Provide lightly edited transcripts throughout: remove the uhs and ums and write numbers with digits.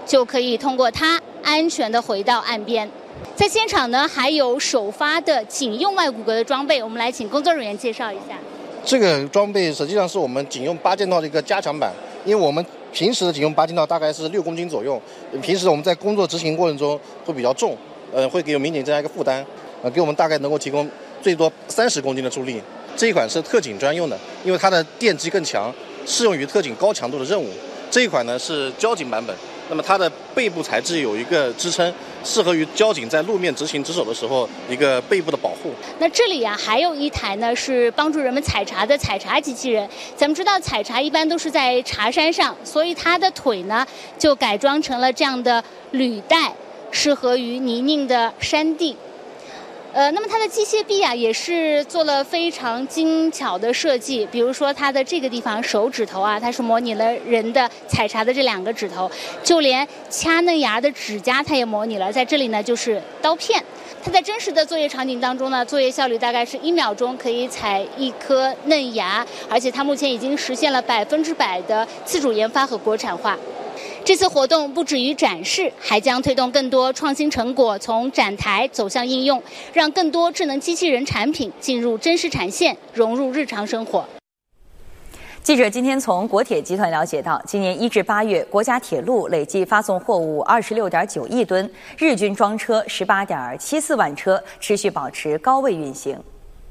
就可以通过它安全地回到岸边。在现场呢，还有首发的警用外骨骼的装备，我们来请工作人员介绍一下。 这个装备实际上是我们警用8件套的一个加强版，因为我们平时的警用8件套大概是6公斤左右，平时我们在工作执行过程中会比较重，会给民警增加一个负担，给我们大概能够提供最多30公斤的助力。这一款是特警专用的，因为它的电机更强，适用于特警高强度的任务。这一款呢是交警版本，那么它的背部材质有一个支撑，适合于交警在路面执行值守的时候一个背部的保护。 那这里还有一台呢是帮助人们采茶的采茶机器人。咱们知道采茶一般都是在茶山上，所以它的腿呢就改装成了这样的履带，适合于泥泞的山地。那么它的机械臂也是做了非常精巧的设计，比如说它的这个地方手指头它是模拟了人的采茶的这2个指头，就连掐嫩芽的指甲它也模拟了，在这里呢就是刀片。它在真实的作业场景当中呢，作业效率大概是1秒钟可以采1颗嫩芽，而且它目前已经实现了100%的自主研发和国产化。这次活动不止于展示，还将推动更多创新成果从展台走向应用，让更多智能机器人产品进入真实产线，融入日常生活。 记者今天从国铁集团了解到，今年1至8月，国家铁路累计发送货物26.9亿吨，日均装车18.74万车，持续保持高位运行。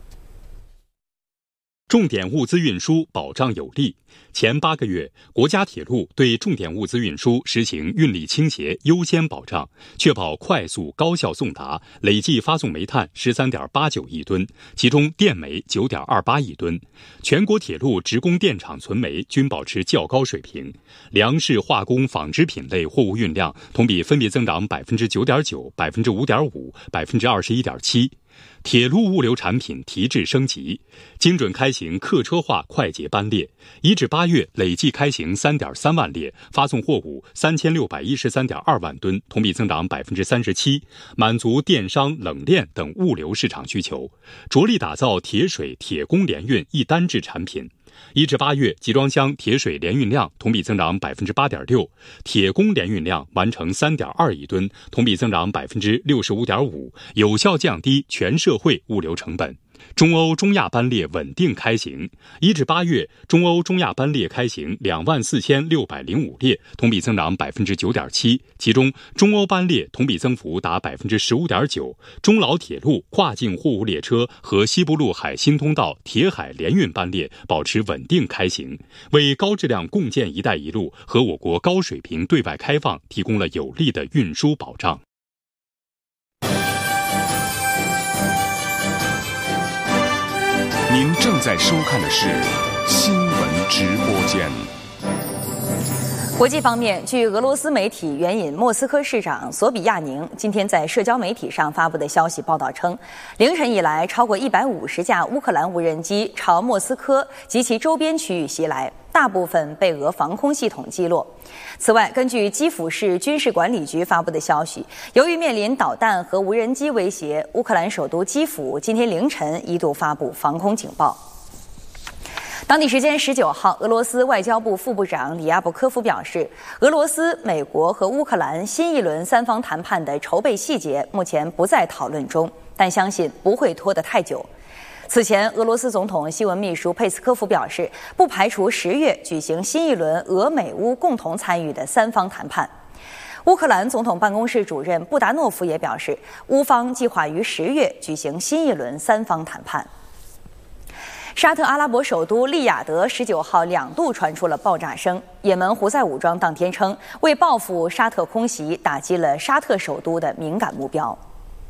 重点物资运输保障有力。前8个月，国家铁路对重点物资运输实行运力倾斜优先保障，确保快速高效送达，累计发送煤炭13.89亿吨，其中电煤9.28亿吨。全国铁路职工电厂存煤均保持较高水平，粮食、化工、纺织品类货物运量同比分别增长9.9%、5.5%、21.7%。铁路物流产品提质升级，精准开行客车化快捷班列。1至8月累计开行3.3万列，发送货物3613.2万吨，同比增长37%，满足电商、冷链等物流市场需求，着力打造铁水、铁工联运一单制产品。1至8月，集装箱铁水联运量同比增长8.6%，铁工联运量完成3.2亿吨，同比增长65.5%，有效降低全社会物流成本。中欧中亚班列稳定开行，1至8月，中欧中亚班列开行24605列，同比增长9.7%，其中中欧班列同比增幅达15.9%。中老铁路跨境货物列车和西部陆海新通道铁海联运班列保持稳定开行，为高质量共建“一带一路”和我国高水平对外开放提供了有力的运输保障。 您正在收看的是新闻直播间。 国际方面，据俄罗斯媒体援引莫斯科市长索比亚宁今天在社交媒体上发布的消息报道称，凌晨以来，超过150架乌克兰无人机朝莫斯科及其周边区域袭来，大部分被俄防空系统击落。此外，根据基辅市军事管理局发布的消息，由于面临导弹和无人机威胁，乌克兰首都基辅今天凌晨一度发布防空警报。当地时间19号，俄罗斯外交部副部长里亚布科夫表示，俄罗斯、美国和乌克兰新一轮3方谈判的筹备细节目前不在讨论中，但相信不会拖得太久。此前，俄罗斯总统新闻秘书佩斯科夫表示，不排除10月举行新一轮俄美乌共同参与的3方谈判。乌克兰总统办公室主任布达诺夫也表示，乌方计划于10月举行新一轮3方谈判。沙特阿拉伯首都利雅得19号2度传出了爆炸声，也门胡塞武装当天称，为报复沙特空袭，打击了沙特首都的敏感目标。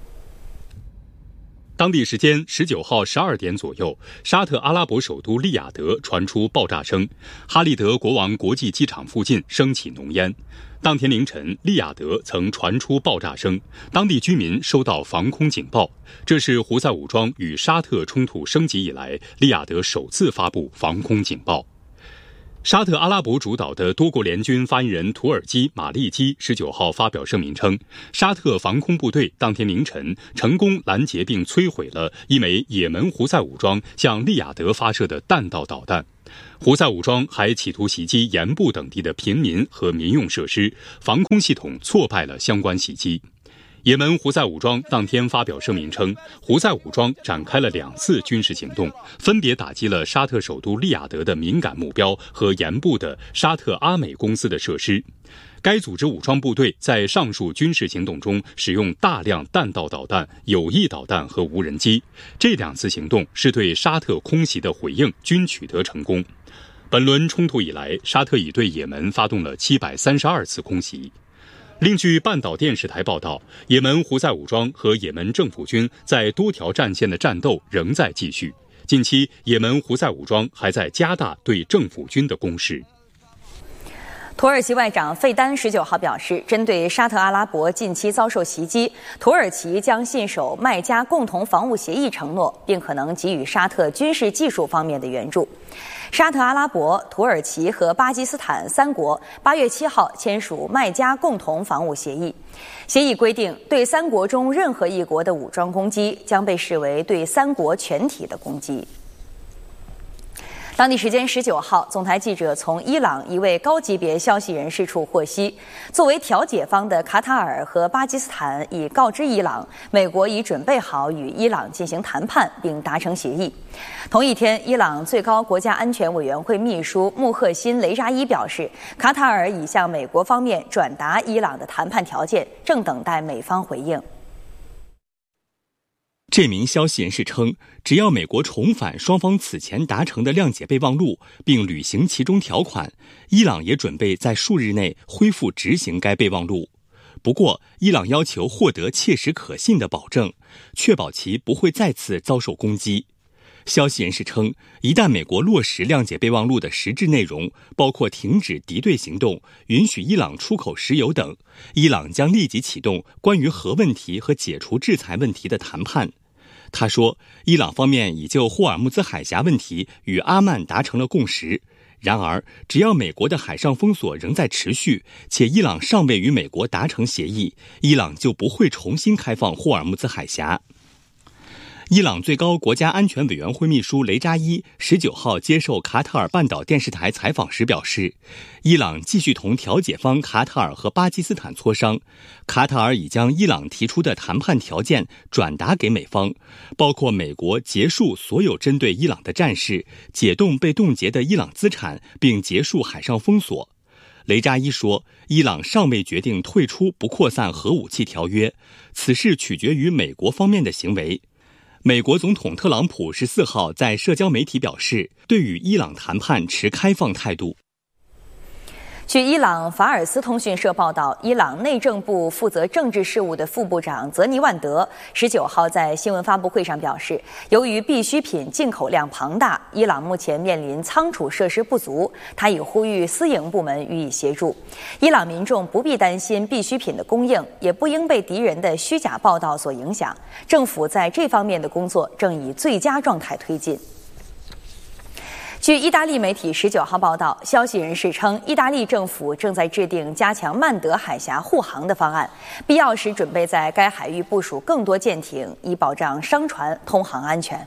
当地时间19号12点左右，沙特阿拉伯首都利雅得传出爆炸声，哈利德国王国际机场附近升起浓烟。当天凌晨，利雅得曾传出爆炸声，当地居民收到防空警报。这是胡塞武装与沙特冲突升级以来，利雅得首次发布防空警报。沙特阿拉伯主导的多国联军发言人土耳其马利基19号发表声明称，沙特防空部队当天凌晨成功拦截并摧毁了一枚也门胡塞武装向利雅得发射的弹道导弹。 胡塞武装还企图袭击盐部等地的平民和民用设施，防空系统挫败了相关袭击。也门胡塞武装当天发表声明称，胡塞武装展开了2次军事行动，分别打击了沙特首都利雅得的敏感目标和盐部的沙特阿美公司的设施。该组织武装部队在上述军事行动中使用大量弹道导弹、有翼导弹和无人机，这2次行动是对沙特空袭的回应，均取得成功。本轮冲突以来，沙特已对也门发动了732次空袭。另据半岛电视台报道，也门胡塞武装和也门政府军在多条战线的战斗仍在继续。近期，也门胡塞武装还在加大对政府军的攻势。 土耳其外长费丹19号表示，针对沙特阿拉伯近期遭受袭击，土耳其将信守麦加共同防务协议承诺，并可能给予沙特军事技术方面的援助。沙特阿拉伯、土耳其和巴基斯坦3国8月7号签署麦加共同防务协议。协议规定，对3国中任何一国的武装攻击将被视为对3国全体的攻击。当地时间19号，总台记者从伊朗一位高级别消息人士处获悉，作为调解方的卡塔尔和巴基斯坦已告知伊朗，美国已准备好与伊朗进行谈判并达成协议。同一天，伊朗最高国家安全委员会秘书穆赫辛·雷扎伊表示，卡塔尔已向美国方面转达伊朗的谈判条件，正等待美方回应。 这名消息人士称，只要美国重返双方此前达成的谅解备忘录，并履行其中条款，伊朗也准备在数日内恢复执行该备忘录。不过，伊朗要求获得切实可信的保证，确保其不会再次遭受攻击。消息人士称，一旦美国落实谅解备忘录的实质内容，包括停止敌对行动、允许伊朗出口石油等，伊朗将立即启动关于核问题和解除制裁问题的谈判。他说，伊朗方面已就霍尔木兹海峡问题与阿曼达成了共识。然而，只要美国的海上封锁仍在持续，且伊朗尚未与美国达成协议，伊朗就不会重新开放霍尔木兹海峡。伊朗最高国家安全委员会秘书雷扎伊19号接受卡塔尔半岛电视台采访时表示，伊朗继续同调解方卡塔尔和巴基斯坦磋商，卡塔尔已将伊朗提出的谈判条件转达给美方，包括美国结束所有针对伊朗的战事，解冻被冻结的伊朗资产，并结束海上封锁。雷扎伊说，伊朗尚未决定退出不扩散核武器条约，此事取决于美国方面的行为。美国总统特朗普14号在社交媒体表示，对与伊朗谈判持开放态度。 据伊朗法尔斯通讯社报道，伊朗内政部负责政治事务的副部长泽尼万德19号在新闻发布会上表示，由于必需品进口量庞大，伊朗目前面临仓储设施不足，他已呼吁私营部门予以协助。伊朗民众不必担心必需品的供应，也不应被敌人的虚假报道所影响。政府在这方面的工作正以最佳状态推进。据意大利媒体19号报道，消息人士称，意大利政府正在制定加强曼德海峡护航的方案，必要时准备在该海域部署更多舰艇，以保障商船通航安全。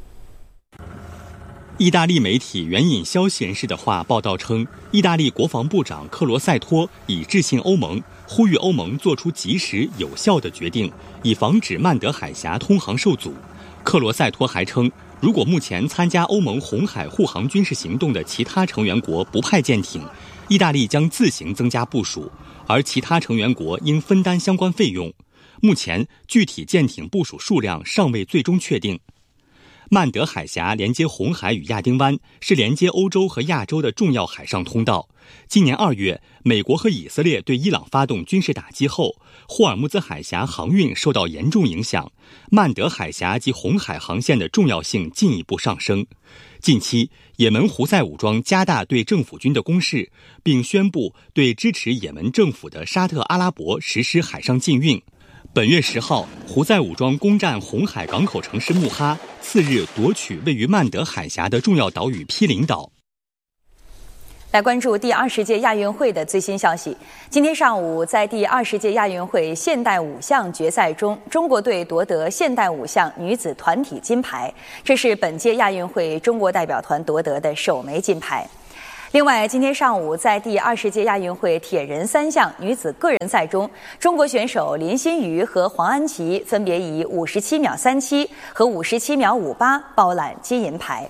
意大利媒体援引消息人士的话报道称，意大利国防部长克罗塞托已致信欧盟，呼吁欧盟做出及时有效的决定，以防止曼德海峡通航受阻。克罗塞托还称，如果目前参加欧盟红海护航军事行动的其他成员国不派舰艇，意大利将自行增加部署，而其他成员国应分担相关费用。目前，具体舰艇部署数量尚未最终确定。曼德海峡连接红海与亚丁湾，是连接欧洲和亚洲的重要海上通道。今年2月，美国和以色列对伊朗发动军事打击后，霍尔木兹海峡航运受到严重影响，曼德海峡及红海航线的重要性进一步上升。近期，也门胡塞武装加大对政府军的攻势，并宣布对支持也门政府的沙特阿拉伯实施海上禁运。本月10号，胡塞武装攻占红海港口城市穆哈，次日夺取位于曼德海峡的重要岛屿毗邻岛。 来关注第20届亚运会的最新消息。今天上午，在第20届亚运会现代五项决赛中，中国队夺得现代五项女子团体金牌，这是本届亚运会中国代表团夺得的首枚金牌。另外，今天上午在第20届亚运会铁人3项女子个人赛中，中国选手林心如和黄安琪分别以57秒37和57秒58包揽金银牌。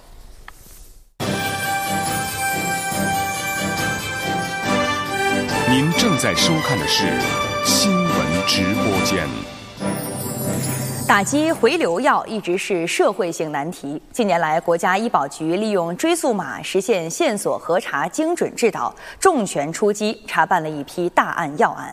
您正在收看的是新闻直播间。 打击回流药一直是社会性难题。近年来，国家医保局利用追溯码实现线索核查、精准治导，重拳出击，查办了一批大案要案。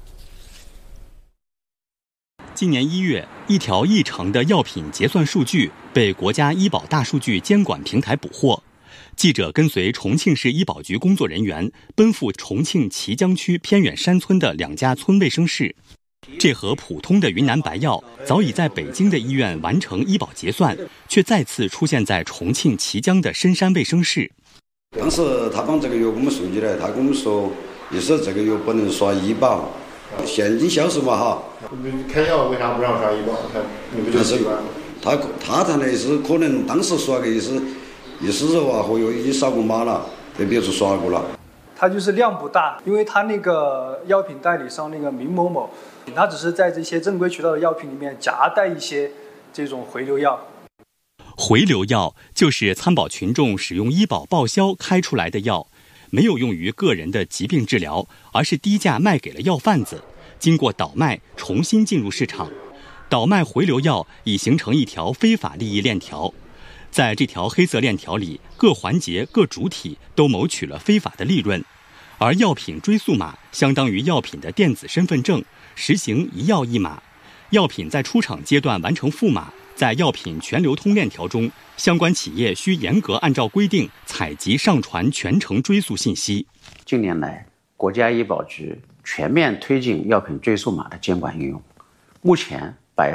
今年1月，一条异常的药品结算数据被国家医保大数据监管平台捕获。记者跟随重庆市医保局工作人员奔赴重庆綦江区偏远山村的2家村卫生室。这盒普通的云南白药早已在北京的医院完成医保结算，却再次出现在重庆綦江的深山卫生室。 当时他把这个药给我们送进来，他跟我们说，意思这个药不能刷医保，现金销售嘛哈。 开药为啥不让刷医保？你不就习惯了？ 他谈的是可能当时说个意思是话和药已经扫过码了，在别处刷过了。 它就是量不大，因为它那个药品代理商那个明某某，他只是在这些正规渠道的药品里面夹带一些这种回流药。 回流药就是参保群众使用医保报销开出来的药，没有用于个人的疾病治疗，而是低价卖给了药贩子，经过倒卖重新进入市场。倒卖回流药已形成一条非法利益链条。在这条黑色链条里，各环节、各主体都谋取了非法的利润，而药品追溯码相当于药品的电子身份证，实行一药一码。药品在出厂阶段完成赋码，在药品全流通链条中，相关企业需严格按照规定采集、上传全程追溯信息。 近年来，国家医保局全面推进药品追溯码的监管应用，目前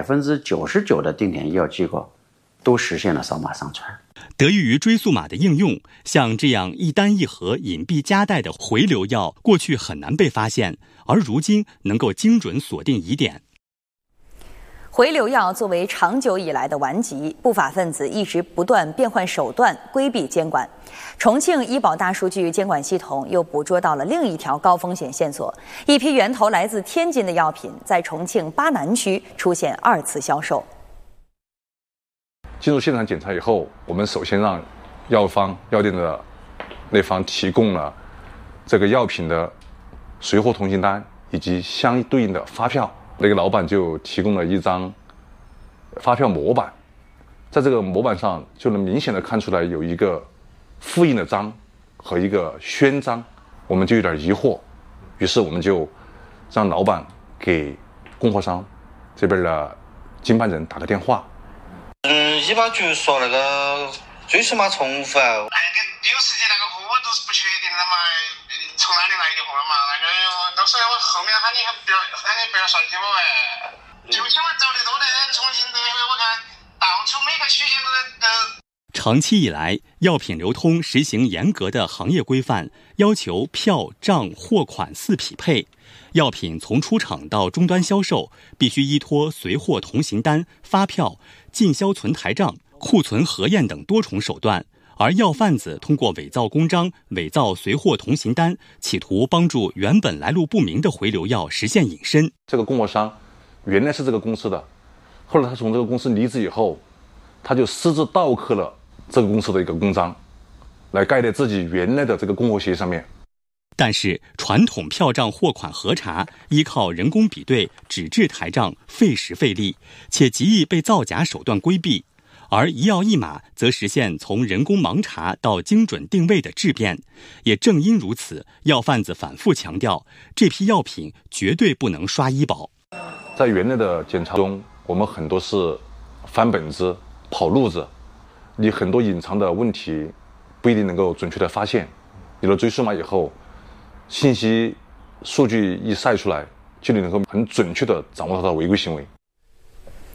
99%的定点医药机构都实现了扫码上传。 得益于追溯码的应用，像这样一单一盒隐蔽夹带的回流药，过去很难被发现，而如今能够精准锁定疑点。 回流药作为长久以来的顽疾，不法分子一直不断变换手段规避监管。重庆医保大数据监管系统又捕捉到了另一条高风险线索：一批源头来自天津的药品在重庆巴南区出现2次销售。 进入现场检查以后，我们首先让药店的那方提供了这个药品的随货通行单以及相对应的发票。那个老板就提供了一张发票模板，在这个模板上就能明显的看出来有一个复印的章和一个宣章，我们就有点疑惑，于是我们就让老板给供货商这边的经办人打个电话。 医保局说那个追溯码重复， 有时间那个货都是不确定的嘛，从哪里来的货嘛，那个到时候我后面喊你不要算计我哎，就千万找得多的，重庆的我看到处每个区县都。 长期以来，药品流通实行严格的行业规范，要求票、账、货款4匹配。药品从出厂到终端销售，必须依托随货通行单、发票、进销存台账、库存核验等多重手段，而药贩子通过伪造公章、伪造随货通行单，企图帮助原本来路不明的回流药实现隐身。 这个供货商原来是这个公司的，后来他从这个公司离职以后，他就私自盗刻了这个公司的一个公章，来盖在自己原来的这个供货协议上面。 但是传统票账货款核查依靠人工比对、纸质台账，费时费力，且极易被造假手段规避。而一药一码则实现从人工盲查到精准定位的质变。也正因如此，药贩子反复强调，这批药品绝对不能刷医保。 在原来的检查中，我们很多是翻本子、跑路子，你很多隐藏的问题不一定能够准确的发现。有了追溯码以后，信息数据一晒出来，就能够很准确地掌握它的违规行为。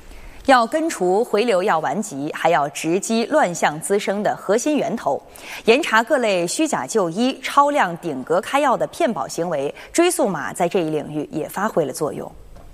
要根除回流药顽疾，还要直击乱象滋生的核心源头，严查各类虚假就医、超量顶格开药的骗保行为。追溯码在这一领域也发挥了作用。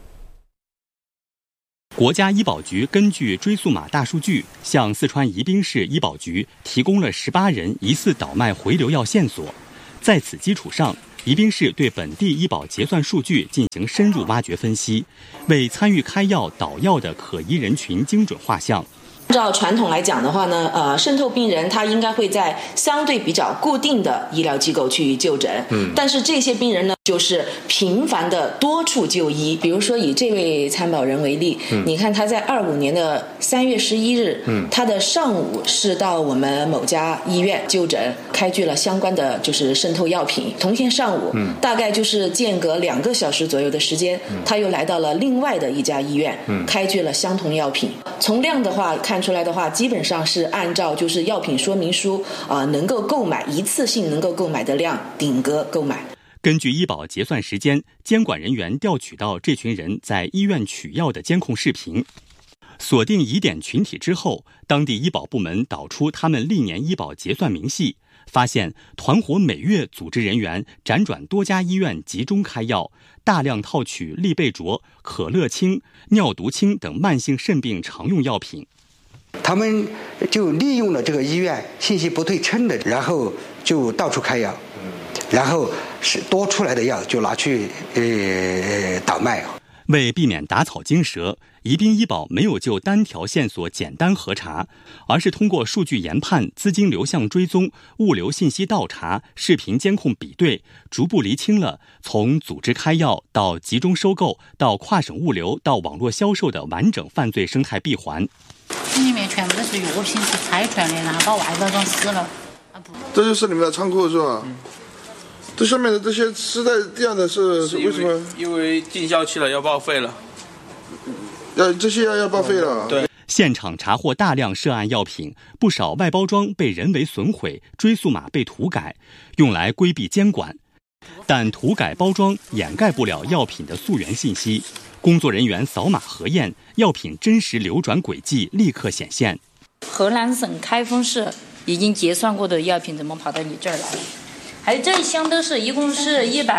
国家医保局根据追溯码大数据，向四川宜宾市医保局提供了18人疑似倒卖回流药线索。在此基础上，宜宾市对本地医保结算数据进行深入挖掘分析，为参与开药倒药的可疑人群精准画像。 按照传统来讲的话呢，渗透病人他应该会在相对比较固定的医疗机构去就诊，但是这些病人呢，就是频繁的多处就医。比如说以这位参保人为例，你看他在25年的3月11日，他的上午是到我们某家医院就诊，开具了相关的就是渗透药品。同天上午，大概就是间隔2个小时左右的时间，他又来到了另外的一家医院，开具了相同药品。从量的话看出来的话，基本上是按照就是药品说明书能够购买一次性能够购买的量顶格购买。 根据医保结算时间，监管人员调取到这群人在医院取药的监控视频，锁定疑点群体之后，当地医保部门导出他们历年医保结算明细，发现团伙每月组织人员辗转多家医院集中开药，大量套取利贝卓、可乐清、尿毒清等慢性肾病常用药品。 他们就利用了这个医院信息不对称的，然后就到处开药，然后是多出来的药就拿去倒卖。 为避免打草惊蛇，宜宾医保没有就单条线索简单核查，而是通过数据研判、资金流向追踪、物流信息倒查、视频监控比对，逐步厘清了从组织开药到集中收购到跨省物流到网络销售的完整犯罪生态闭环。 里面全部都是药品，是拆出来的，然后把外包装撕了。 这就是你们的仓库是吧？这上面的这些湿在地上的是为什么？ 因为进校期了，要报废了。 这些要报废了。 对。 现场查获大量涉案药品，不少外包装被人为损毁，追溯码被涂改，用来规避监管。但涂改包装掩盖不了药品的溯源信息。工作人员扫码核验，药品真实流转轨迹立刻显现。 河南省开封市已经结算过的药品怎么跑到你这儿来了？还有这一箱都是一共是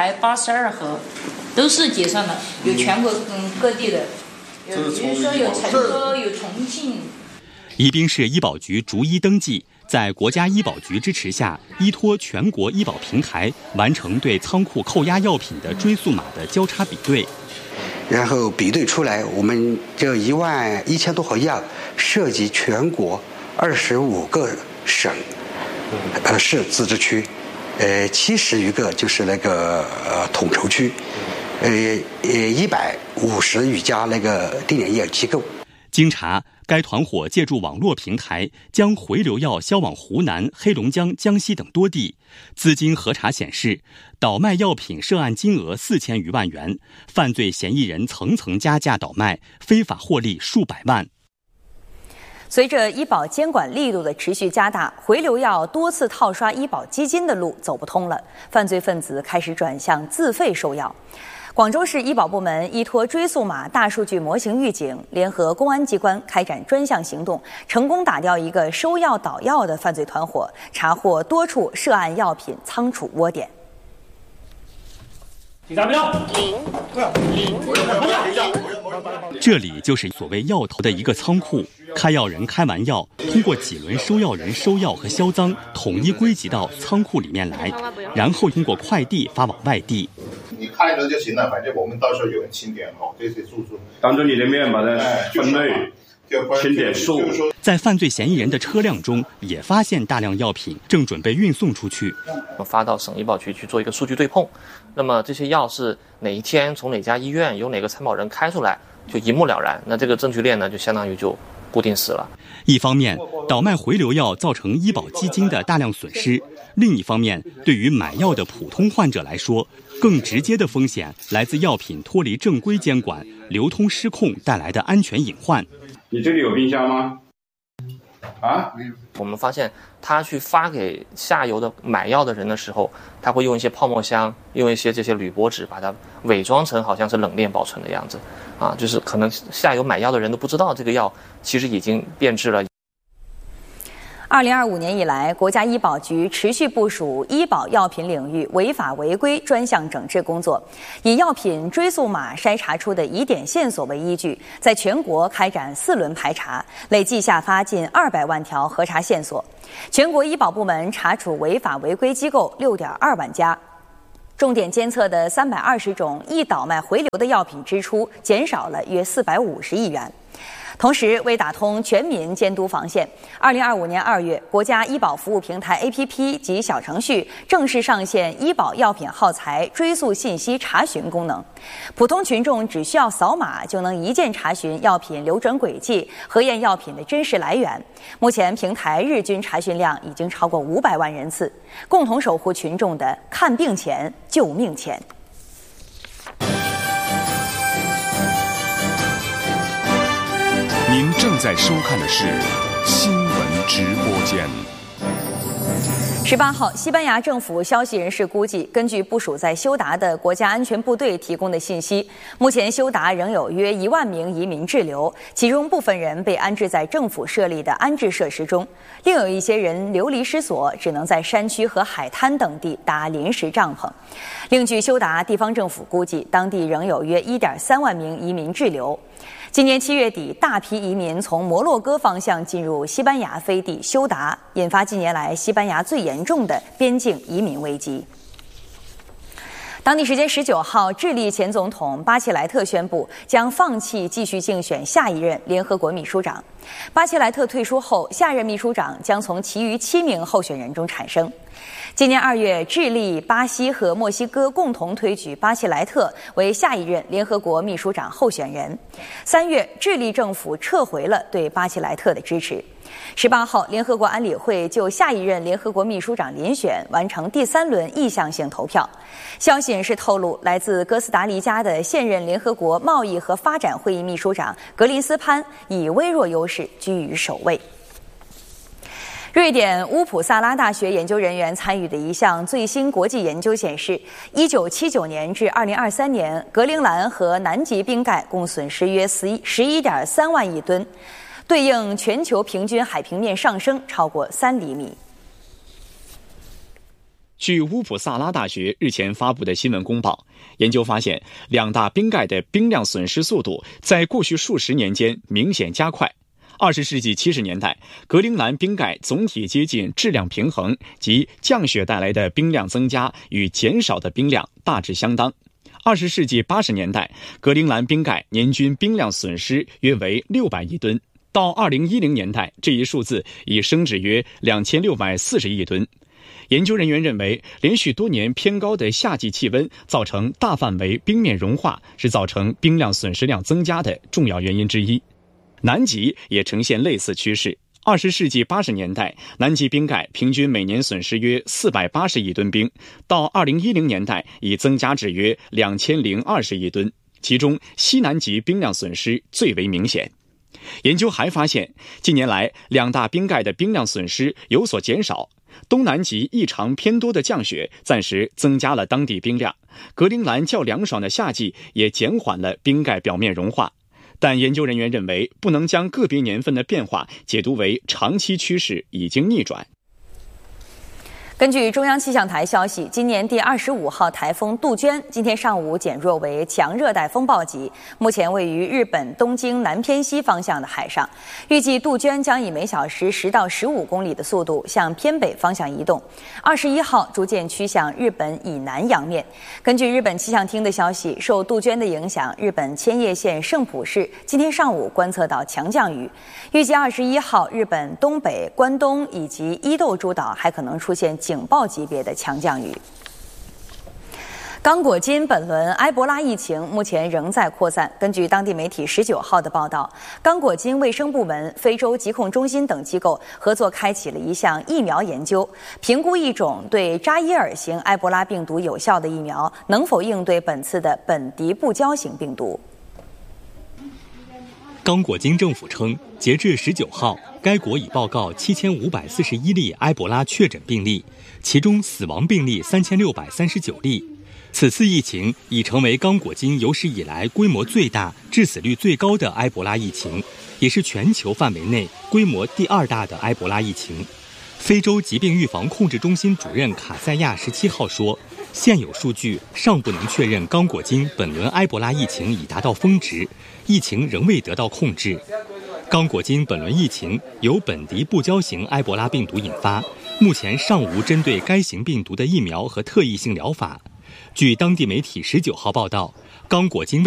182盒，都是结算的，有全国各地的，比如说有成都、有重庆。 宜宾市医保局逐一登记，在国家医保局支持下，依托全国医保平台，完成对仓库扣押药品的追溯码的交叉比对。 然后比对出来，我们这11000多盒药涉及全国25个省、市自治区，70余个就是那个统筹区，150余家那个定点医疗机构。 经查，该团伙借助网络平台将回流药销往湖南、黑龙江、江西等多地。资金核查显示，倒卖药品涉案金额4000余万元，犯罪嫌疑人层层加价倒卖，非法获利数百万。 随着医保监管力度的持续加大，回流药多次套刷医保基金的路走不通了，犯罪分子开始转向自费收药。广州市医保部门依托追溯码大数据模型预警，联合公安机关开展专项行动，成功打掉一个收药倒药的犯罪团伙，查获多处涉案药品仓储窝点。 警察标这里就是所谓药头的一个仓库，开药人开完药，通过几轮收药人收药和销赃，统一归集到仓库里面来，然后通过快递发往外地。 你开了就行了，反正我们到时候有人清点好这些数字， 当着你的面把它分类。清点数。 在犯罪嫌疑人的车辆中，也发现大量药品，正准备运送出去。 发到省医保局去做一个数据对碰，那么这些药是哪一天从哪家医院由哪个参保人开出来，就一目了然。那这个证据链呢，就相当于就固定死了。 一方面，倒卖回流药造成医保基金的大量损失；另一方面，对于买药的普通患者来说，更直接的风险来自药品脱离正规监管、流通失控带来的安全隐患。 你这里有冰箱吗？ 我们发现他去发给下游的买药的人的时候，他会用一些泡沫箱，用一些这些铝箔纸把它伪装成好像是冷链保存的样子，就是可能下游买药的人都不知道这个药其实已经变质了。 2025年以来，国家医保局持续部署医保药品领域违法违规专项整治工作，以药品追溯码筛查出的疑点线索为依据，在全国开展4轮排查，累计下发近200万条核查线索。全国医保部门查处违法违规机构6.2万家，重点监测的320种易倒卖回流的药品支出减少了约450亿元。同时，为打通全民监督防线，2025年2月，国家医保服务平台 APP 及小程序正式上线医保药品耗材追溯信息查询功能。普通群众只需要扫码就能一键查询药品流转轨迹，核验药品的真实来源。目前，平台日均查询量已经超过500万人次，共同守护群众的看病钱、救命钱。 您正在收看的是新闻直播间。 18号，西班牙政府消息人士估计，根据部署在休达的国家安全部队提供的信息，目前休达仍有约1万名移民滞留，其中部分人被安置在政府设立的安置设施中，另有一些人流离失所，只能在山区和海滩等地搭临时帐篷。另据休达地方政府估计，当地仍有约1.3万名移民滞留。今年7月底，大批移民从摩洛哥方向进入西班牙飞地休达，引发近年来西班牙最严重的边境移民危机。当地时间19号，智利前总统巴切莱特宣布将放弃继续竞选下一任联合国秘书长。巴切莱特退出后，下任秘书长将从其余7名候选人中产生。今年2月，智利、巴西和墨西哥共同推举巴切莱特为下一任联合国秘书长候选人。3月，智利政府撤回了对巴切莱特的支持。18号，联合国安理会就下一任联合国秘书长遴选完成第3轮意向性投票。消息人士透露，来自哥斯达黎加的现任联合国贸易和发展会议秘书长格林斯潘以微弱优势居于首位。瑞典乌普萨拉大学研究人员参与的一项最新国际研究显示，1979年至2023年，格陵兰和南极冰盖共损失约11.3万亿吨，对应全球平均海平面上升超过3厘米。 据乌普萨拉大学日前发布的新闻公报，研究发现2大冰盖的冰量损失速度在过去数十年间明显加快。20世纪70年代，格陵兰冰盖总体接近质量平衡，即降雪带来的冰量增加与减少的冰量大致相当。20世纪80年代，格陵兰冰盖年均冰量损失约为600亿吨，到2010年代，这一数字已升至约2640亿吨。研究人员认为，连续多年偏高的夏季气温造成大范围冰面融化，是造成冰量损失量增加的重要原因之一。南极也呈现类似趋势。20世纪80年代，南极冰盖平均每年损失约480亿吨冰，到2010年代已增加至约2020亿吨，其中西南极冰量损失最为明显。研究还发现，近年来2大冰盖的冰量损失有所减少，东南极异常偏多的降雪暂时增加了当地冰量，格陵兰较凉爽的夏季也减缓了冰盖表面融化。但研究人员认为，不能将个别年份的变化解读为长期趋势已经逆转。 根据中央气象台消息，今年第25号台风杜鹃今天上午减弱为强热带风暴级，目前位于日本东京南偏西方向的海上。预计杜鹃将以每小时10到15公里的速度向偏北方向移动，21号逐渐趋向日本以南洋面。根据日本气象厅的消息，受杜鹃的影响，日本千叶县圣浦市今天上午观测到强降雨。预计21号，日本东北、关东以及伊豆诸岛还可能出现警报级别的强降雨。刚果金本轮埃博拉疫情目前仍在扩散。根据当地媒体19号的报道，刚果金卫生部门、非洲疾控中心等机构合作开启了一项疫苗研究，评估一种对扎伊尔型埃博拉病毒有效的疫苗能否应对本次的苯迪布胶型病毒。 刚果金政府称，截至19号，该国已报告7541例埃博拉确诊病例，其中死亡病例3639例。此次疫情已成为刚果金有史以来规模最大、致死率最高的埃博拉疫情，也是全球范围内规模第2大的埃博拉疫情。非洲疾病预防控制中心主任卡塞亚17号说，现有数据尚不能确认刚果金本轮埃博拉疫情已达到峰值，疫情仍未得到控制。刚果金本轮疫情由本地布胶型埃博拉病毒引发，目前尚无针对该型病毒的疫苗和特异性疗法。据当地媒体19号报道，刚果金